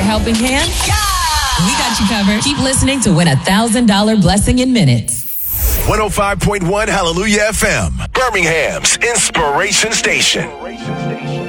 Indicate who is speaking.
Speaker 1: helping hand? Yeah! We got you covered. Keep listening to win $1,000 blessing in minutes.
Speaker 2: 105.1 Hallelujah FM, Birmingham's inspiration station.